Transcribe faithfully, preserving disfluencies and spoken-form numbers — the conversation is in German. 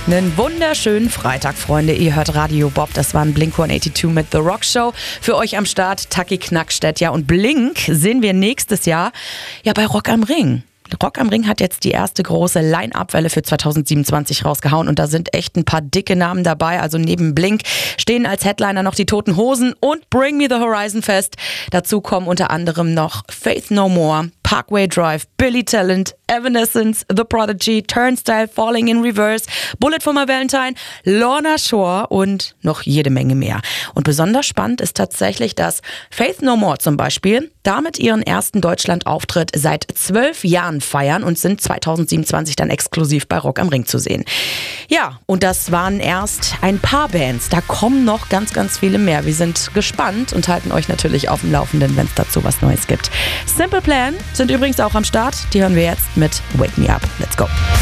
Einen wunderschönen Freitag, Freunde. Ihr hört Radio Bob. Das war ein Blink hundertzweiundachtzig mit The Rock Show. Für euch am Start Taki Knackstedt. Ja, und Blink sehen wir nächstes Jahr ja bei Rock am Ring. Rock am Ring hat jetzt die erste große Line-Up-Welle für zweitausendsiebenundzwanzig rausgehauen und da sind echt ein paar dicke Namen dabei. Also neben Blink stehen als Headliner noch die Toten Hosen und Bring Me the Horizon fest. Dazu kommen unter anderem noch Faith No More, Parkway Drive, Billy Talent, Evanescence, The Prodigy, Turnstile, Falling in Reverse, Bullet for My Valentine, Lorna Shore und noch jede Menge mehr. Und besonders spannend ist tatsächlich, dass Faith No More zum Beispiel damit ihren ersten Deutschland-Auftritt seit zwölf Jahren feiern und sind zweitausendsiebenundzwanzig dann exklusiv bei Rock am Ring zu sehen. Ja, und das waren erst ein paar Bands. Da kommen noch ganz, ganz viele mehr. Wir sind gespannt und halten euch natürlich auf dem Laufenden, wenn es dazu was Neues gibt. Simple Plan sind übrigens auch am Start. Die hören wir jetzt mit Wake Me Up. Let's go.